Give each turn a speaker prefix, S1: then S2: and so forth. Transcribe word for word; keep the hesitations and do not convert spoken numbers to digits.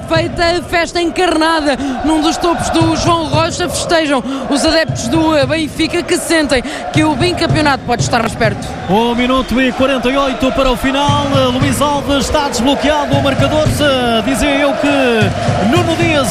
S1: feita a festa encarnada num dos topos do João Rocha. Festejam os adeptos do Benfica, que sentem que o bicampeonato pode estar mais perto.
S2: um minuto e quarenta e oito para o final. Luís Alves está desbloqueado o marcador. Dizia eu que Nuno Dias